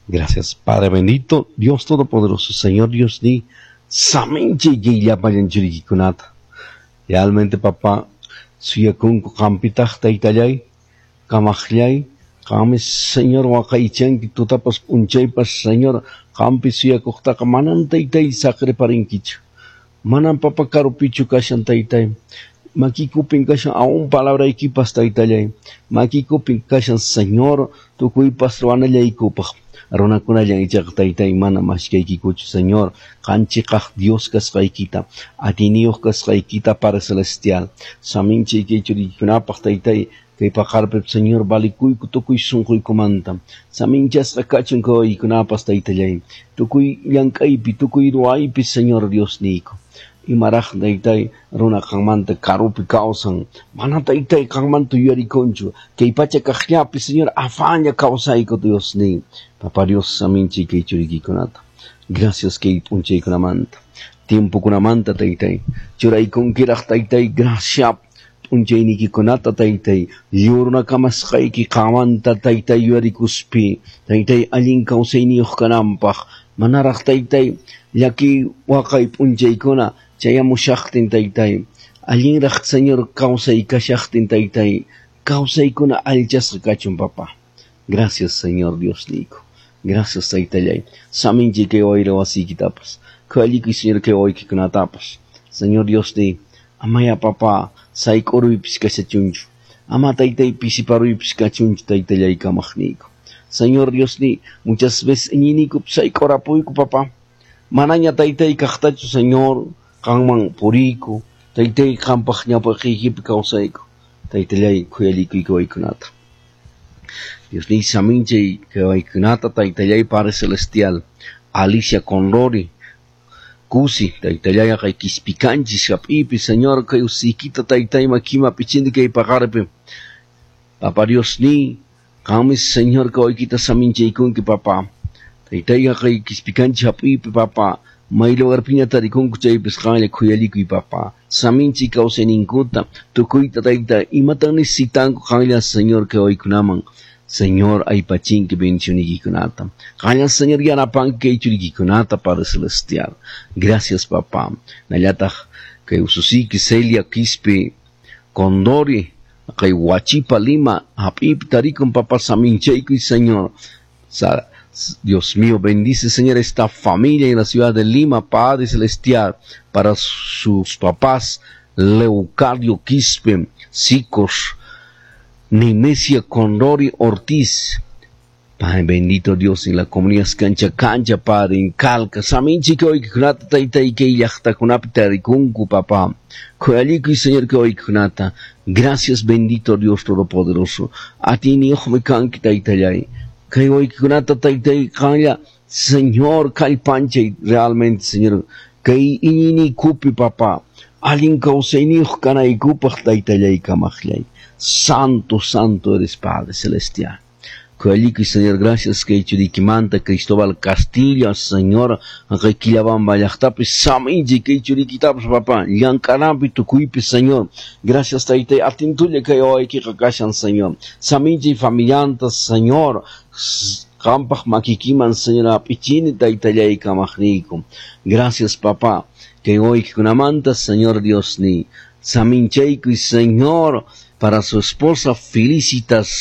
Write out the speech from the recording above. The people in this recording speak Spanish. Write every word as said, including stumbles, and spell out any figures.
Gracias, Padre bendito, Dios todopoderoso, Señor Dios ni saminche y ya vayan chirikunata. Realmente, papá, suya kun kampitach taitalay, kamachlay, kamis Señor wakaichan que tú tapas unchay pas Señor, kampi suya kukta kamanan taitay sacre parinkichu. Manan papa karupichu kashan taitay. Makikupin kashan aún palabra equipas taitalay. Makikupin kashan Señor, tu kuipas ruanalay kupach. Rona kuna yang ijak taitay mana mas kay kikuchu Señor, kanchikah Dios kas kay kita, atiniyo kas kay kita para celestial. Saminche kay churi kunapach taitay, kay pakarpep Señor balikuy kutukuy sungkuy kumanta. Saminchas kakachun ko ikunapas taitay, tukuy yang kaypi, tukuy ruaypi Señor Dios niko. Imarach taitay runa kangmanta karupi kausan, mana taitay kangmantu yari konchu, kay pacha kahyapi Señor afanya kausay ko Dios ni. Papá Dios saminchi kay churiki kunata. Gracias kay unchay kunamanta. Tiempo kunamanta taitay. Churay kung kirach taitay gracia unchay niki kunata taitay. Yurna kamas kay ki kamanta taitay yari kuspi. Taitay aling kausay niyok kanampach. Manarach taitay yaki wakay unchay kuna. Chaya mushaktin taitay. Aling rak Señor kausay kasyaktin taitay. Kausay kuna aljas kachun papa. Gracias Señor Dios nico. Gracias taitay. Saminji que hoy lo así kitapas. Kali Señor que hoy kikunatapas. Señor Dios ni amaya papa sai koru piskasa chunju. Ama taitay pisiparu piskachunju taitay kamachnico. Señor Dios ni muchas veces ñinico sai korapuico papa. Mananya taitay kaktachu Señor kangmang purico. Taitay kampach nya pa kikip kausaiko. Taitay kuyalico iko ikunata. Dios ni saminche que hoy kunata taitay Padre celestial. Alicia Conlori. Kusi taitay kay kispikanchi shapipi Señor kay usikita taitay makima pichindi kay pagarpe. Papa Dios ni kamis Señor que hoy kita saminche ikun ki papa. Taitay kay kispikanchi shapipi papa. May lugar piñatari kung kuchay pescale kuyaliku papa. Saminchi cause ninkuta. Tukuita taita imatan necesitan kaya Señor que hoy kunaman. Señor ay pachín que bendicionigi kunata. Kaya Señor ya napan que churigi kunata para celestial. Gracias papá. Nayata que ususi que Celia Quispe Condori que Huachipa Lima hapip tarikon papá saminche y Señor. Sa Dios mío, bendice, Señor, esta familia en la ciudad de Lima, Padre Celestial, para sus papás, Leucardio Quispe, Sicos, Nemesia Condori Ortiz. Padre bendito Dios, en la comunidad cancha cancha, Padre, en Calca, Saminchi que hoy kunata taita y que yachta kunapita rikunku, papá. Koyaliku y Señor que hoy kunata. Gracias, bendito Dios Todopoderoso. A ti ni ojo me canqui taita yay. Que hoy kunata taitay kaya Señor kalpanche realmente Señor que ini kupi papá alin kauseni kana ikupach taitay kamachlay santo santo eres Padre celestial. Que Señor gracias que churikimanta Cristóbal Castilla Señor que kilaban bayachtapi saminji que churikitap papá yankanampi tukuipi Señor gracias taitay atintulle que hoy que kakashan Señor saminji familiantas Señor Kampach makikiman Señor pichini taitay kamachnico. Gracias papá que hoy kunamanta Señor Dios ni samincheiko y Señor para su esposa felicitas